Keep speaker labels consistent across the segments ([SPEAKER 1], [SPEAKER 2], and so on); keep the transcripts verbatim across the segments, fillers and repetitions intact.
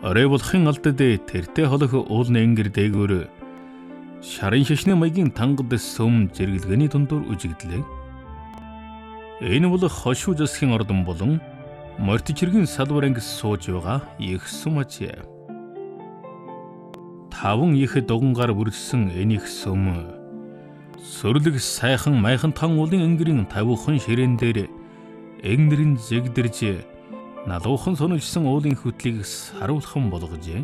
[SPEAKER 1] Орой болохын алдад тэртээ холох уулны энгэр дээгүүр шарын шашны маягийн тангад сүм зэрэглэгээний дундуур үжигдлээ. Энэ бол хошуу засгийн ордон болон мортичиргийн салбар ангис сууж байгаа их сүм ажээ. Таван их дугангаар бүрдсэн энэ их сүм сүрлэг сайхан майхан тан уулын энгэрийн тавхан ширээн дээр энгэрийн зэгдэрж налуухан сонилжсан уулын хөтлийг саруулхан болгожээ.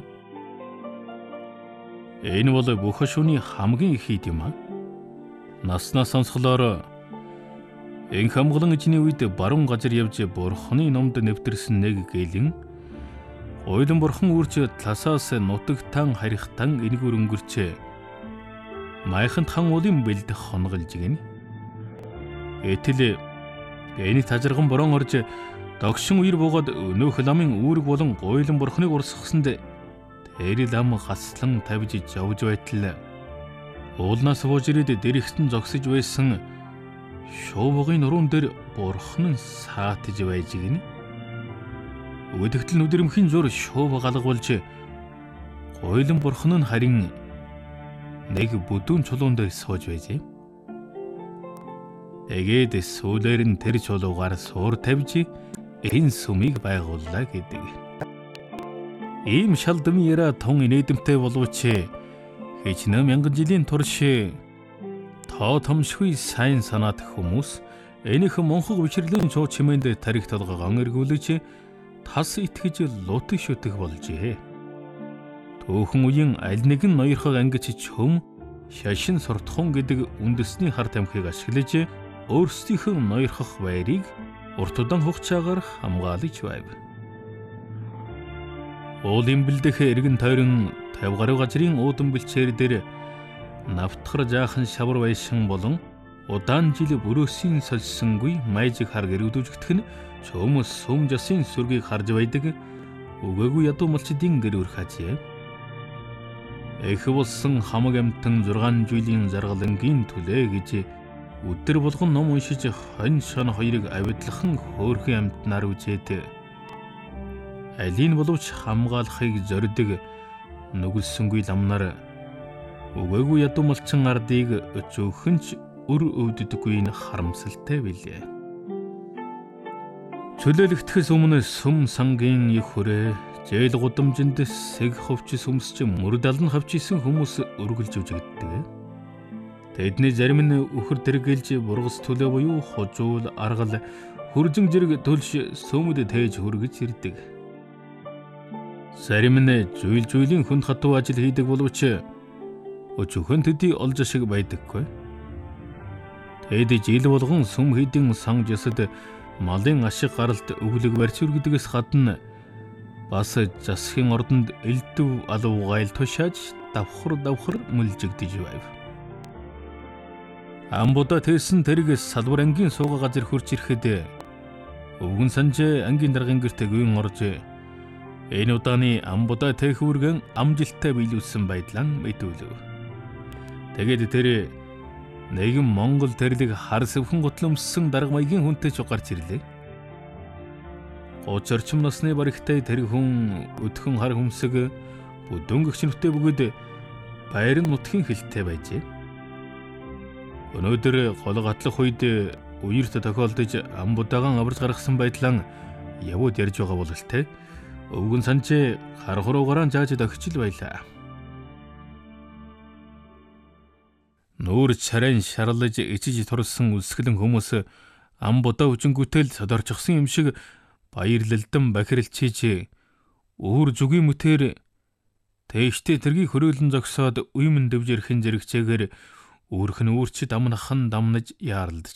[SPEAKER 1] Энэ бол бүх хошууны хамгийн их хэд юм аа. Наснаас сонсголоор эн хамглан ижний үед баруун газар явж бурхны номд нэвтэрсэн нэг гэлэн ойлон бурхан үрж таласаас нутагтан харихтан энэгүр өнгөрч майхан тан уулын бэлд хонголж гин. Этэл энэ тажирган борон орж догшин үер буугаад өнөөх ламын үүрэг болон гойлон бурхныг урсгасанд тэр лам гаслан тавьж жавж байтал уулнаас бууж ирээд дэрэгтэн зогсож байсан шуувгын нуруун дээр бурхан саатж байж гин. Өдөгтөл нүдэрмхийн зур шуув галгуулж гойлон бурхан нь харин нэг бүдүүн чулуун дээр сууж байжээ. Тэгээд сүүлээр нь тэр чулуугаар суур тавьж энэ сүмийг байгууллаа гэдэг. Ийм шалдам яриа тун инэдэмтэй боловч хичнээн мянган жилийн турш тоо томшгүй сайн санаад хүмүүс энийх монхог учирлын чуу чимээнд тарих толгоогон эргүүлж тас итгэж лутг шүтг болжээ. Төөхөн үеийн аль нэгэн ноёрхог ангич чөм шашин суртахун гэдэг үндэсний хар тамхиг ашиглаж өөрсдийнхөө ноёрхох байрыг урт удаан хугацаагаар хамгаалж байв. Уулын бэлдэх эргэн тойрон тавь гаруй газрын уудан бэлчээр дээр навтхар жаахан шавар байшин болон удаан жил бүрөөсийн сольсонгүй майжиг хар гэрүүдүүжигдэх нь чөмөс сүм жасын сүргийг харж байдаг үгээгүй ядуу малчдын гэр өрх ажээ. Эх болсон хамаг амтан зургаан жилийн заргалангийн түлээ гэж өдөр болгон ном уншиж хонь шон хоёрыг авидлахан хөөрхөн амтнаар үжээд алийг боловч хамгаалахыг зорддог нүгэлсэнгүй ламнаар үгээгүй ядуу малчин ардыг өчөөхөнч өр өвддөггүй н харамсалтай билээ. Чөлөөлөгдөхөөс өмнө сүм сангийн их хүрээ зээл гудамжинд сэг ховч сүмсч мөр далн хавчисэн хүмүүс өргөлж үжигддэг. Тэдний зарим нь үхэр тэргэлж бургас төлөө буюу хожуул аргал хүржин зэрэг төлш сүмд тээж хүргэж ирдэг. Зарим нь зүйл зүйлийн хүнд хатуу ажил хийдэг боловч өчөөхөн төдий олж шиг байдаггүй. Тэд жил болгон сүм хийдин сан жасад малын ашиг гаралт өглөг барьц үргдэгээс гадна бас засгийн ордонд элдв алуу гайл тушааж давхар давхар мүлжигдэж байв. Амбуда тэрсэн тэрэг салбар ангийн сууга газар хурж ирэхэд өвгөн санжээ ангийн даргын гэрт гүйн орж энэ удааны амбуда тэхүүргэн амжилттай биелүүлсэн байдлаа мэдүүлв. Тэгээд тэр нэгэн Монгол тэрлэг хар сэвхэн готломссон дарга маягийн хүнтэй ч гарч ирлээ. Гоц орчим насны баригтай тэр хүн өдхөн хар хүмсэг бүдөнгөгч нүхтэй бөгөөд байрын нутгийн хилтэй байжээ. Өнөөдөр гол гатлах үед үерт тохиолдож амбудагаан аварж гаргасан байдлаа явууд ярьж байгаа бололтой. Өвгөн санжээ хар хуруугаараа зааж дохичл байлаа. Нүүр царайн шарлаж ичиж турсан үсгэлэн хүмүүс амбудаа үжингүүтэл содорчсон юм шиг баярлалдан бахиралчиж өөр зүгийн мөтөр тэштэй тэргийг хөрөөлөн зогсоод уймэн дэвж ирхэн зэрэгцээгээр өөрх нь өөрчд амнахан дамнаж яаралдж